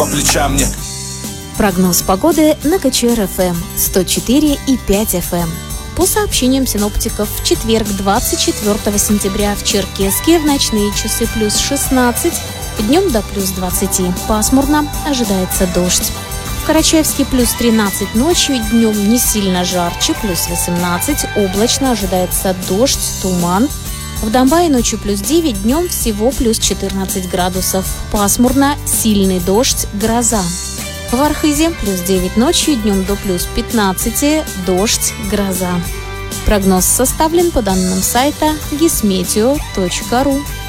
по плечам мне. Прогноз погоды на КЧР-ФМ 104,5 FM. По сообщениям синоптиков, в четверг, 24 сентября, в Черкесске в ночные часы плюс 16, днем до плюс 20. Пасмурно, ожидается дождь. В Карачаевске плюс 13 ночью, днем не сильно жарче, плюс 18, облачно, ожидается дождь, туман. В Донбайе ночью плюс 9, днем всего плюс 14 градусов. Пасмурно, сильный дождь, гроза. В Архизе плюс 9 ночью, днем до плюс 15, дождь, гроза. Прогноз составлен по данным сайта gismeteo.ru.